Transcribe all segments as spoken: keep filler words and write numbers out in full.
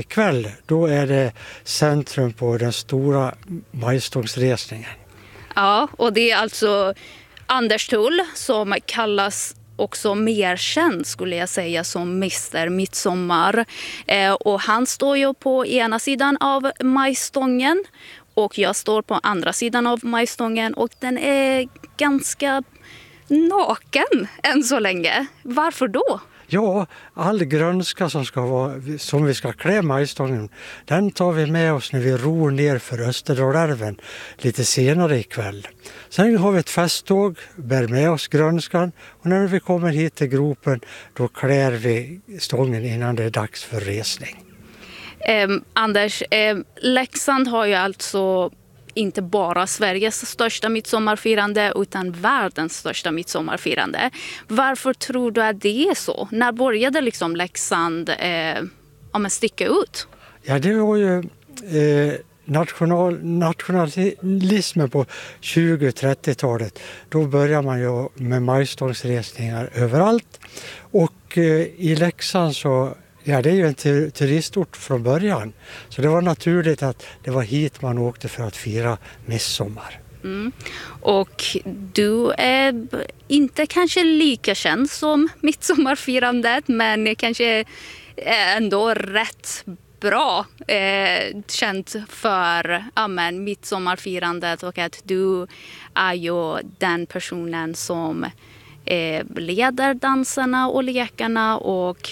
ikväll då är det centrum på den stora majstångsresningen. Ja, och det är alltså Anders Tull som kallas också mer känd skulle jag säga som mister Midsommar. Eh, och han står ju på ena sidan av majstången och jag står på andra sidan av majstången och den är ganska naken än så länge. Varför då? Ja, all grönska som, ska vara, som vi ska klä majstången, den tar vi med oss när vi ror ner för Österdalälven lite senare ikväll. Sen har vi ett festtåg, bär med oss grönskan och när vi kommer hit till gropen då klär vi stången innan det är dags för resning. Eh, Anders, eh, Leksand har ju alltså inte bara Sveriges största midsommarfirande utan världens största midsommarfirande. Varför tror du att det är så? När började liksom Leksand eh, om att sticka ut? Ja, det var ju eh, national, nationalismen på tjugo- och trettiotalet. Då började man ju med majstångsresningar överallt. Och eh, i Leksand så ja, det är ju en tur- turistort från början. Så det var naturligt att det var hit man åkte för att fira midsommar. Mm. Och du är inte kanske lika känd som midsommarfirandet men kanske ändå rätt bra eh, känd för ja, men, midsommarfirandet och att du är ju den personen som eh, leder danserna och lekarna och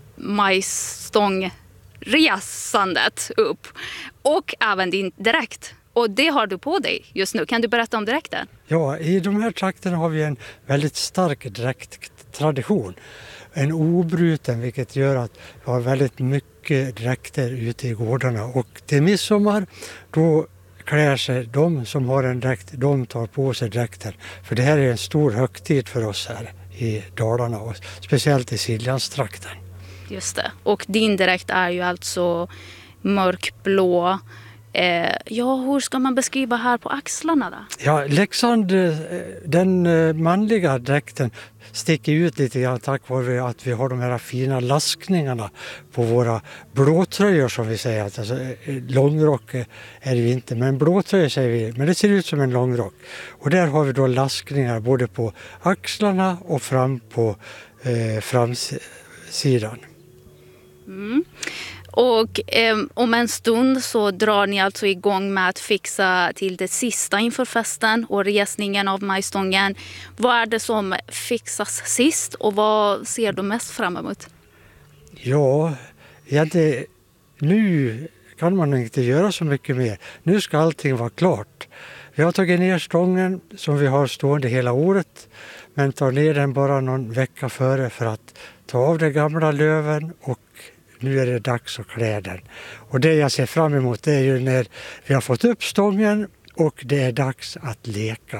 majstångresandet upp och även din dräkt. Och det har du på dig just nu. Kan du berätta om dräkten? Ja, i de här trakterna har vi en väldigt stark dräkttradition. En obruten, vilket gör att vi har väldigt mycket dräkter ute i gårdarna. Och till midsommar då klär sig de som har en dräkt, de tar på sig dräkter. För det här är en stor högtid för oss här i Dalarna och speciellt i Siljanstrakten. Just det. Och din dräkt är ju alltså mörkblå. Eh, ja, hur ska man beskriva här på axlarna då? Ja, Leksand, den manliga dräkten sticker ut lite grann tack vare att vi har de här fina laskningarna på våra blåtröjor som vi säger. Alltså, långrock är det ju inte, men blåtröjor säger vi. Men det ser ut som en långrock. Och där har vi då laskningar både på axlarna och fram på eh, framsidan. Mm. Och eh, om en stund så drar ni alltså igång med att fixa till det sista inför festen och resningen av majstången. Vad är det som fixas sist och vad ser du mest fram emot? Ja, ja det, nu kan man inte göra så mycket mer. Nu ska allting vara klart. Vi har tagit ner stången som vi har stående hela året men tar ner den bara någon vecka före för att ta av de gamla löven och nu är det dags att klä den. Och det jag ser fram emot det är ju när vi har fått upp stången och det är dags att leka.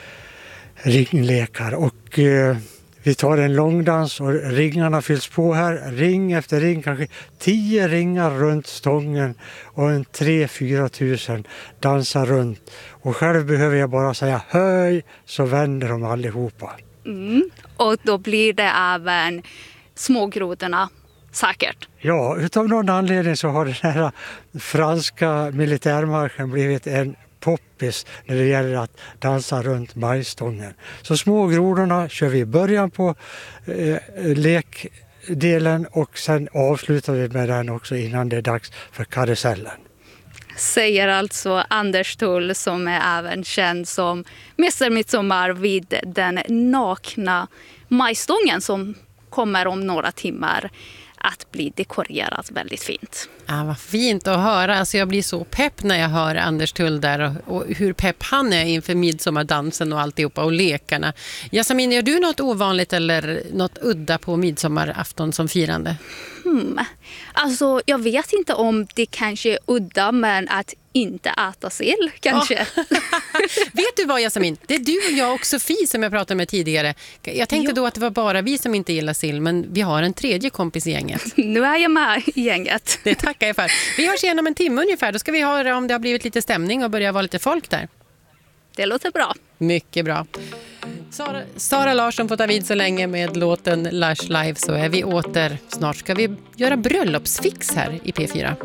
Ringlekar. Och eh, vi tar en långdans och ringarna fylls på här. Ring efter ring, kanske tio ringar runt stången och en tre fyra tusen dansar runt. Och själv behöver jag bara säga höj så vänder de allihopa. Mm. Och då blir det även smågrodorna. Säkert. Ja, utav någon anledning så har den här franska militärmarschen blivit en poppis när det gäller att dansa runt majstången. Så små grodorna kör vi i början på eh, lekdelen och sen avslutar vi med den också innan det är dags för karusellen. Säger alltså Anders Tull som är även känd som mäster midsommar vid den nakna majstången som kommer om några timmar att bli dekorerat väldigt fint. Ja, vad fint att höra. Alltså jag blir så pepp när jag hör Anders Tull där och, och hur pepp han är inför midsommardansen och alltihopa och lekarna. Jasmin, gör du något ovanligt eller något udda på midsommarafton som firande? Hmm. Alltså jag vet inte om det kanske är udda men att inte äta sill kanske. Oh. Vet du vad Jasmin? Det är du och jag och Sofie som jag pratade med tidigare. Jag tänkte jo. då att det var bara vi som inte gillar sill men vi har en tredje kompis i gänget. Nu är jag med i gänget. Det tackar jag för. Vi hörs igen om en timme ungefär. Då ska vi höra om det har blivit lite stämning och börja vara lite folk där. Det låter bra. Mycket bra. Sara, Sara Larsson får ta vid så länge med låten Lush Live så är vi åter. Snart ska vi göra bröllopsfix här i P fyra.